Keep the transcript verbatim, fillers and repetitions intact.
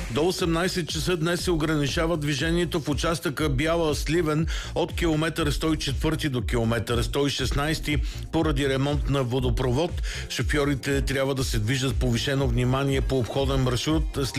До осемнайсет часа днес се ограничава движението в участъка Бяла-Сливен от километър сто и четвърти до километър сто и шестнайсети поради ремонт на водопровод. Шофьорите трябва да се движат с повишено внимание по обходен маршрут.